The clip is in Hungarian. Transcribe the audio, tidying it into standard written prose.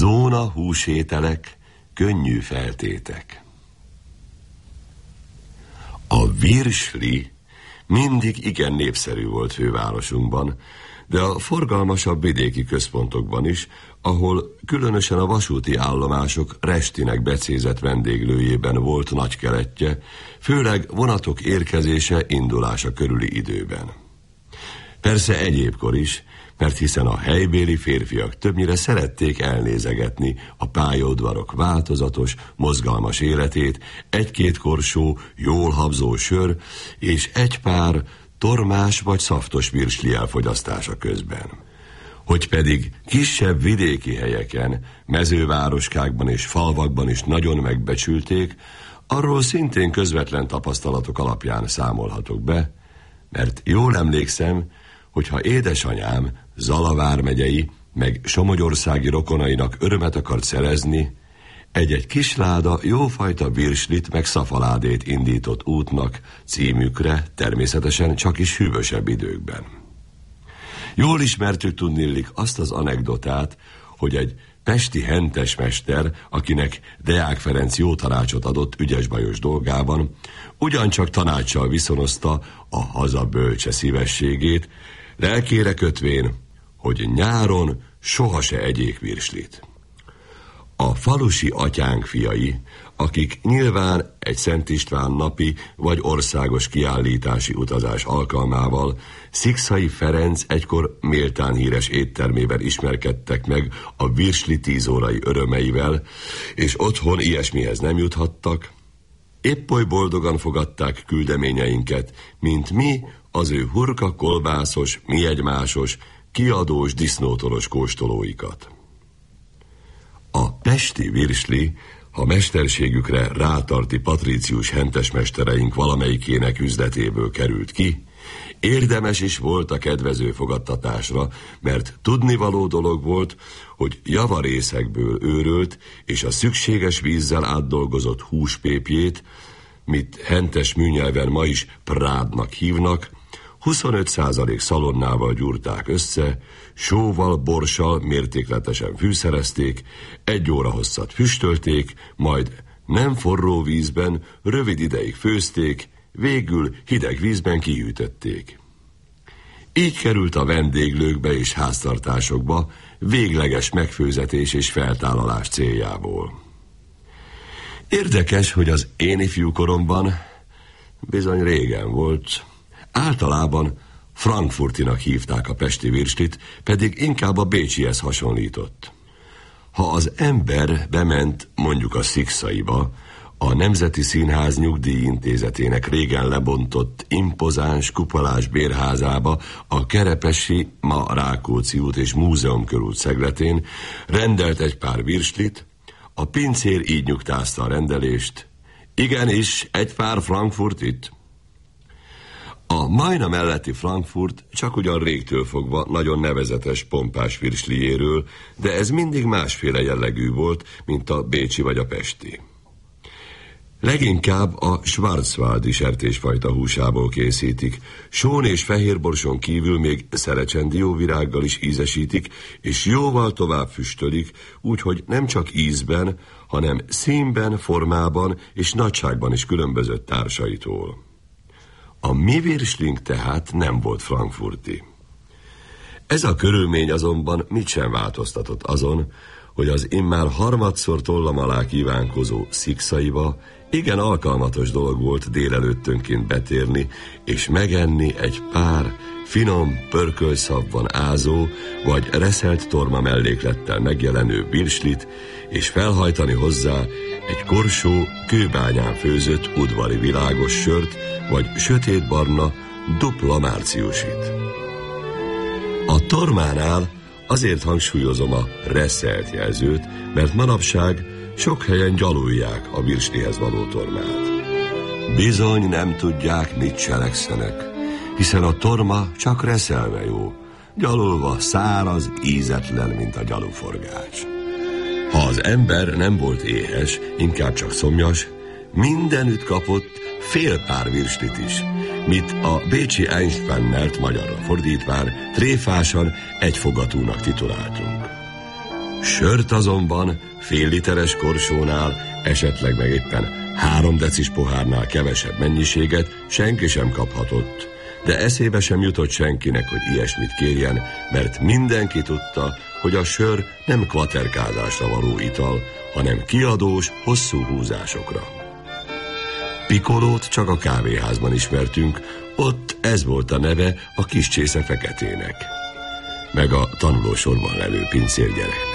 Zóna húsételek, könnyű feltétek. A virsli mindig igen népszerű volt fővárosunkban, de a forgalmasabb vidéki központokban is, ahol különösen a vasúti állomások restinek becézett vendéglőjében volt nagykeletje, főleg vonatok érkezése, indulása körüli időben. Persze egyébkor is, mert hiszen a helybéli férfiak többnyire szerették elnézegetni a pályaudvarok változatos, mozgalmas életét, egy-két korsó, jól habzó sör és egy pár tormás vagy szaftos virsli elfogyasztása közben. Hogy pedig kisebb vidéki helyeken, mezővároskákban és falvakban is nagyon megbecsülték, arról szintén közvetlen tapasztalatok alapján számolhatok be, mert jól emlékszem, hogyha édesanyám Zala vármegyei meg Somogyországi rokonainak örömet akart szerezni, egy-egy kisláda jófajta virslit meg szafaládét indított útnak címükre, természetesen csak is hűvösebb időkben. Jól ismertük tudnillik azt az anekdotát, hogy egy pesti hentesmester, akinek Deák Ferenc jó tanácsot adott ügyes-bajos dolgában, ugyancsak tanácssal viszonozta a haza bölcse szívességét, lelkére kötvén, hogy nyáron soha se egyék virslit. A falusi atyánk fiai, akik nyilván egy Szent István napi vagy országos kiállítási utazás alkalmával Szikszay Ferenc egykor méltán híres éttermével ismerkedtek meg a virsli 10 órai örömeivel, és otthon ilyesmihez nem juthattak, épp oly boldogan fogadták küldeményeinket, mint mi az ő hurka kolbászos, mi egymásos, kiadós disznótolos kóstolóikat. A pesti virsli, ha mesterségükre rátarti patrícius hentesmestereink valamelyikének üzletéből került ki, érdemes is volt a kedvező fogadtatásra, mert tudnivaló dolog volt, hogy javarészekből őrölt és a szükséges vízzel átdolgozott húspépjét, mit hentes műnyelven ma is prádnak hívnak, 25% szalonnával gyúrták össze, sóval, borssal mértékletesen fűszerezték, 1 óra hosszat füstölték, majd nem forró vízben rövid ideig főzték, végül hideg vízben kihűtötték. Így került a vendéglőkbe és háztartásokba végleges megfőzetés és feltállalás céljából. Érdekes, hogy az én ifjú koromban, bizony régen volt, általában frankfurtinak hívták a pesti virslit, pedig inkább a bécsihez hasonlított. Ha az ember bement mondjuk a Szikszayba, a Nemzeti Színház nyugdíjintézetének régen lebontott, impozáns, kupolás bérházába, a Kerepesi, ma Rákóczi út és Múzeum körút szegletén, rendelt egy pár virslit, a pincér így nyugtázta a rendelést: igenis, egy pár frankfurtit. A Majna melletti Frankfurt csak ugyan régtől fogva nagyon nevezetes, pompás virsliéről, de ez mindig másféle jellegű volt, mint a bécsi vagy a pesti. Leginkább a schwarzwaldi sertésfajta húsából készítik, són és fehérborson kívül még szerecsen dióvirággal is ízesítik, és jóval tovább füstölik, úgyhogy nem csak ízben, hanem színben, formában és nagyságban is különbözött társaitól. A mi virslink tehát nem volt frankfurti. Ez a körülmény azonban mit sem változtatott azon, hogy az immár harmadszor tollam alá kívánkozó Szikszayba igen alkalmatos dolog volt délelőttönként betérni, és megenni egy pár finom, pörkölszavban ázó, vagy reszelt torma melléklettel megjelenő virslit, és felhajtani hozzá egy korsó, kőbányán főzött udvari világos sört, vagy sötétbarna, dupla márciusit. A tormánál azért hangsúlyozom a reszelt jelzőt, mert manapság sok helyen gyalulják a virslihez való tormát. Bizony nem tudják, mit cselekszenek, hiszen a torma csak reszelve jó, gyalulva száraz, ízetlen, mint a gyaluforgács. Ha az ember nem volt éhes, inkább csak szomjas, mindenütt kapott fél pár virslit is, mit a bécsi Einspannert magyarra fordítván tréfásan egyfogatúnak tituláltunk. Sört azonban fél literes korsónál, esetleg meg éppen 3 decis pohárnál kevesebb mennyiséget senki sem kaphatott, de eszébe sem jutott senkinek, hogy ilyesmit kérjen, mert mindenki tudta, hogy a sör nem kvaterkázásra való ital, hanem kiadós, hosszú húzásokra. Pikolót csak a kávéházban ismertünk, ott ez volt a neve a kis csésze feketének, meg a tanulósorban levő pincérgyerek.